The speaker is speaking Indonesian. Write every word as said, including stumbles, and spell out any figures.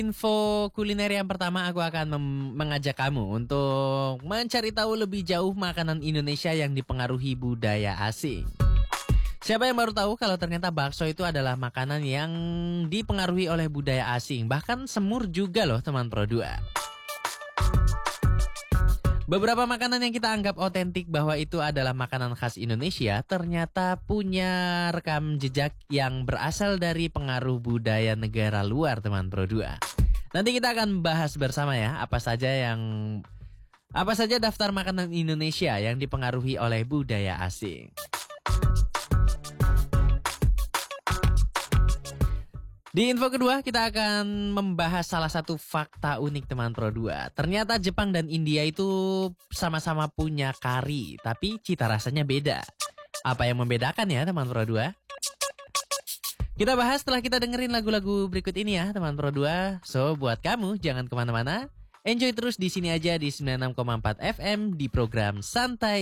Info kuliner yang pertama aku akan mem- mengajak kamu untuk mencari tahu lebih jauh makanan Indonesia yang dipengaruhi budaya asing. Siapa yang baru tahu kalau ternyata bakso itu adalah makanan yang dipengaruhi oleh budaya asing. Bahkan semur juga loh teman Pro dua. Beberapa makanan yang kita anggap otentik bahwa itu adalah makanan khas Indonesia ternyata punya rekam jejak yang berasal dari pengaruh budaya negara luar teman Pro dua. Nanti kita akan bahas bersama ya apa saja yang apa saja daftar makanan Indonesia yang dipengaruhi oleh budaya asing. Di info kedua kita akan membahas salah satu fakta unik teman Pro dua. Ternyata Jepang dan India itu sama-sama punya kari, tapi cita rasanya beda. Apa yang membedakan ya teman Pro dua? Kita bahas setelah kita dengerin lagu-lagu berikut ini ya teman Pro dua. So buat kamu jangan kemana-mana. Enjoy terus di sini aja di sembilan puluh enam koma empat F M di program Santai